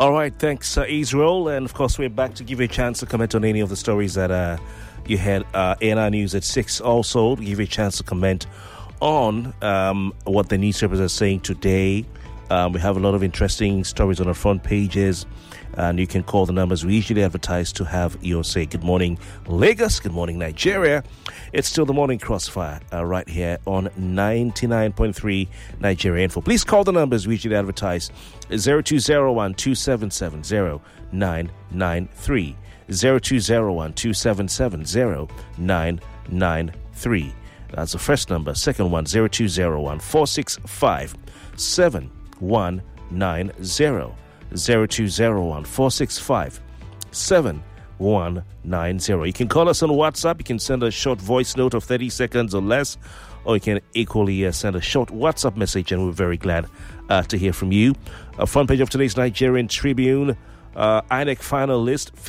All right, thanks, Israel. And, of course, we're back to give you a chance to comment on any of the stories that you had in our news at 6. Also, to give you a chance to comment on what the newspapers are saying today. We have a lot of interesting stories on our front pages, and you can call the numbers we usually advertise to have your say. Good morning, Lagos. Good morning, Nigeria. It's still the morning crossfire right here on 99.3 Nigeria Info. Please call the numbers we usually advertise: 0201-277-0993, 0201-277-0993. That's the first number. Second one, 0201-465-7190. 0201-465-7190. You can call us on WhatsApp. You can send a short voice note of 30 seconds or less, or you can equally send a short WhatsApp message, and we're very glad to hear from you. Front page of today's Nigerian Tribune, INEC final list.